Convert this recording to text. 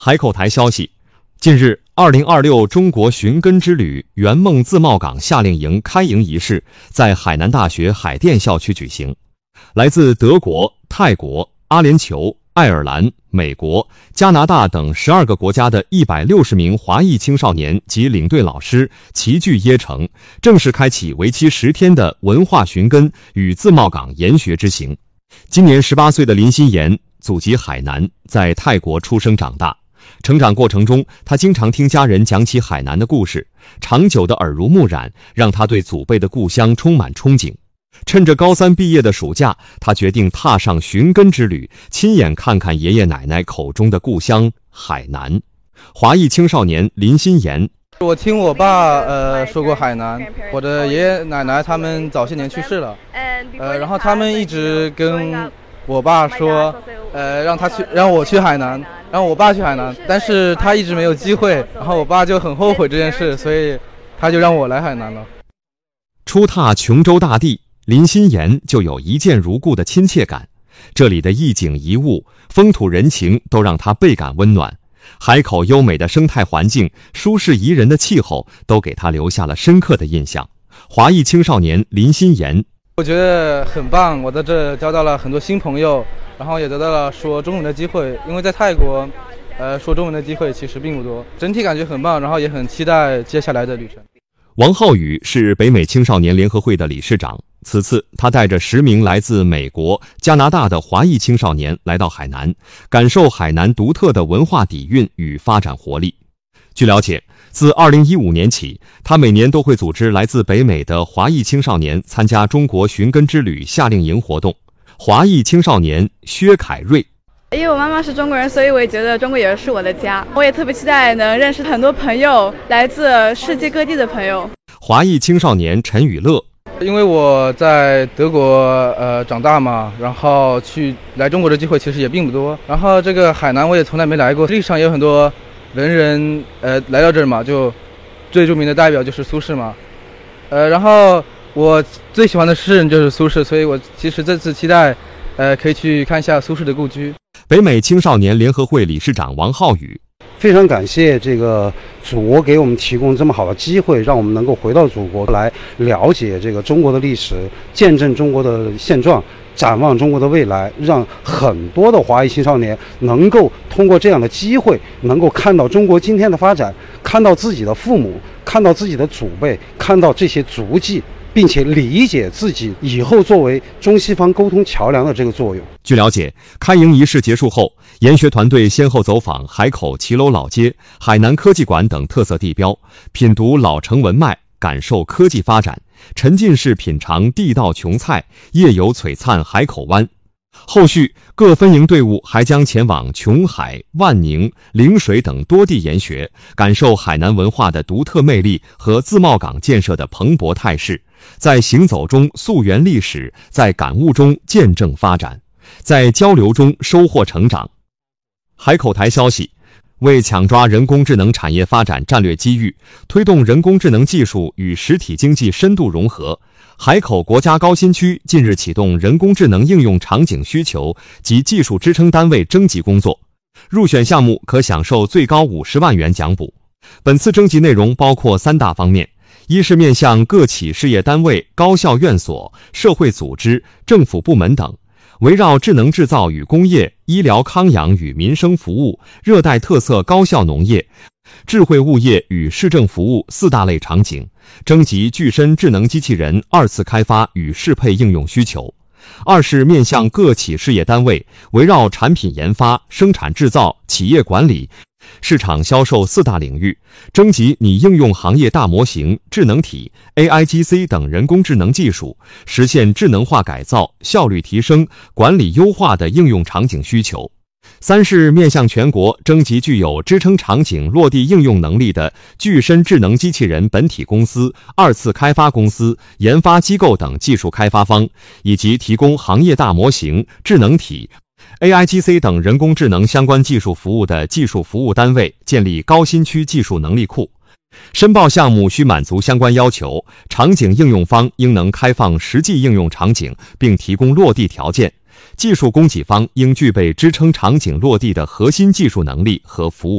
海口台消息，近日，2026中国寻根之旅圆梦自贸港夏令营开营仪式在海南大学海淀校区举行。来自德国、泰国、阿联酋、爱尔兰、美国、加拿大等12个国家的160名华裔青少年及领队老师齐聚椰城，正式开启为期10天的文化寻根与自贸港研学之行。今年18岁的林心妍，祖籍海南，在泰国出生长大。成长过程中，他经常听家人讲起海南的故事，长久的耳濡目染让他对祖辈的故乡充满憧憬。趁着高3毕业的暑假，他决定踏上寻根之旅，亲眼看看爷爷奶奶口中的故乡海南。华裔青少年林心妍， 我听我爸说过海南，我的爷爷奶奶他们早些年去世了，然后他们一直跟我爸说，让我去海南，让我爸去海南，但是他一直没有机会，然后我爸就很后悔这件事，所以他就让我来海南了。 初踏琼州大地，林心妍就有一见如故的亲切感，这里的一景一物、风土人情都让他倍感温暖。海口优美的生态环境、舒适宜人的气候都给他留下了深刻的印象。华裔青少年林心妍， 我觉得很棒，我在这交到了很多新朋友，然后也得到了说中文的机会，因为在泰国说中文的机会其实并不多，整体感觉很棒，然后也很期待接下来的旅程。 王浩宇是北美青少年联合会的理事长，此次他带着10名来自美国、加拿大的华裔青少年来到海南，感受海南独特的文化底蕴与发展活力。据了解，自2015年起，他每年都会组织来自北美的华裔青少年参加中国寻根之旅夏令营活动。华裔青少年薛凯瑞， 因为我妈妈是中国人，所以我也觉得中国也是我的家。我也特别期待能认识很多朋友，来自世界各地的朋友。 华裔青少年陈宇乐， 因为我在德国长大嘛，然后来中国的机会其实也并不多。然后这个海南我也从来没来过，历史上也有很多文人来到这儿嘛，就最著名的代表就是苏轼嘛。然后我最喜欢的诗人就是苏轼，所以我其实这次期待可以去看一下苏轼的故居。 北美青少年联合会理事长王浩宇， 非常感谢这个祖国给我们提供这么好的机会，让我们能够回到祖国来了解这个中国的历史，见证中国的现状，展望中国的未来，让很多的华裔青少年能够通过这样的机会，能够看到中国今天的发展，看到自己的父母，看到自己的祖辈，看到这些足迹，并且理解自己以后作为中西方沟通桥梁的这个作用。 据了解，开营仪式结束后，研学团队先后走访海口骑楼老街、海南科技馆等特色地标，品读老城文脉，感受科技发展，沉浸式品尝地道琼菜，夜游璀璨海口湾。后续各分营队伍还将前往琼海、万宁、陵水等多地研学，感受海南文化的独特魅力和自贸港建设的蓬勃态势，在行走中溯源历史，在感悟中见证发展，在交流中收获成长。海口台消息，为抢抓人工智能产业发展战略机遇，推动人工智能技术与实体经济深度融合，海口国家高新区近日启动人工智能应用场景需求及技术支撑单位征集工作，入选项目可享受最高50万元奖补。本次征集内容包括3大方面：一是面向各企事业单位、高校院所、社会组织、政府部门等，围绕智能制造与工业、医疗康养与民生服务、热带特色高效农业、智慧物业与市政服务4大类场景，征集具身智能机器人2次开发与适配应用需求。二是面向各企事业单位，围绕产品研发、生产制造、企业管理、市场销售4大领域，征集拟应用行业大模型、智能体、AIGC 等人工智能技术，实现智能化改造、效率提升、管理优化的应用场景需求。三是面向全国，征集具有支撑场景落地应用能力的具身智能机器人本体公司、2次开发公司、研发机构等技术开发方，以及提供行业大模型、智能体、AIGC 等人工智能相关技术服务的技术服务单位，建立高新区技术能力库。申报项目需满足相关要求，场景应用方应能开放实际应用场景，并提供落地条件。技术供给方应具备支撑场景落地的核心技术能力和服务